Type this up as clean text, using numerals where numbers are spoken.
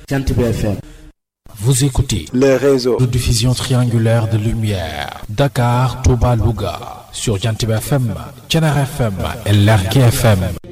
Jantib FM. Vous écoutez le réseau de diffusion triangulaire de lumière Dakar, Touba, Louga sur Jantib FM, Thiénaba FM et Lergui FM.